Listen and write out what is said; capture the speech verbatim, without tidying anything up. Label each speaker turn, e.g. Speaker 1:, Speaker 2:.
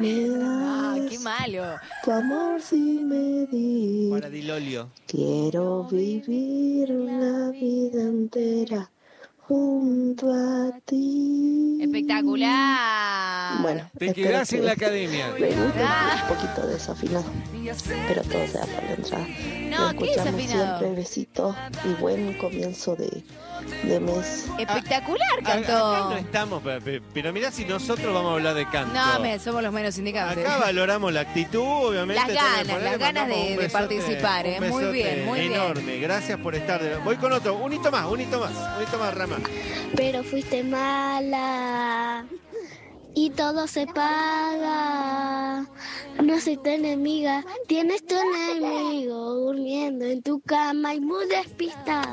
Speaker 1: me
Speaker 2: Ah,
Speaker 1: das
Speaker 2: qué malo.
Speaker 1: tu amor sin medir.
Speaker 3: Para Dilolio.
Speaker 1: Quiero vivir la vida entera junto a ti.
Speaker 2: Espectacular.
Speaker 1: Bueno,
Speaker 3: Te
Speaker 1: espero
Speaker 3: quedás
Speaker 1: que
Speaker 3: en la academia.
Speaker 1: les guste,
Speaker 2: Ah.
Speaker 1: un poquito desafinado, pero todo sea por la entrada.
Speaker 2: No,
Speaker 1: Lo
Speaker 2: ¿qué
Speaker 1: escuchamos
Speaker 2: desafinado?
Speaker 1: siempre, besitos y buen comienzo de, de mes.
Speaker 2: Espectacular
Speaker 3: A- Acá no
Speaker 2: cantó.
Speaker 3: estamos, pero, pero mirá si nosotros vamos a hablar de canto.
Speaker 2: No, me, somos los menos indicados.
Speaker 3: Acá valoramos la actitud, obviamente.
Speaker 2: Las
Speaker 3: todo
Speaker 2: ganas,
Speaker 3: lo que
Speaker 2: las
Speaker 3: le
Speaker 2: ganas
Speaker 3: mandamos
Speaker 2: de-
Speaker 3: un
Speaker 2: de
Speaker 3: besote,
Speaker 2: participar, ¿eh?
Speaker 3: un
Speaker 2: Muy
Speaker 3: besote
Speaker 2: bien, muy bien.
Speaker 3: enorme. Gracias por estar. de- Voy con otro. Un hito más, un hito más. Un hito más, Rama.
Speaker 4: Pero fuiste mala y todo se paga. No soy tu enemiga, tienes tu enemigo durmiendo en tu cama y muy despistada.